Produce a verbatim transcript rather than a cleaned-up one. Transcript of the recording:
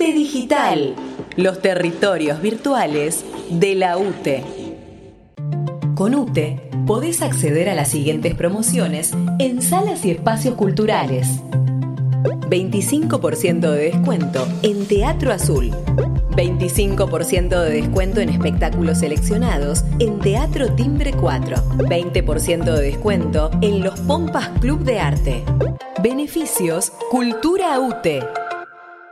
UTE Digital, los territorios virtuales de la UTE. Con UTE podés acceder a las siguientes promociones en salas y espacios culturales. veinticinco por ciento de descuento en Teatro Azul. veinticinco por ciento de descuento en espectáculos seleccionados en Teatro Timbre cuatro. veinte por ciento de descuento en los Pompas Club de Arte. Beneficios Cultura UTE.